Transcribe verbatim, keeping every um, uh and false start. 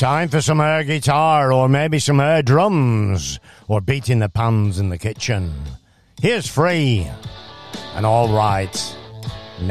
Time for some air guitar, or maybe some air drums, or beating the pans in the kitchen. Here's Free and All Right.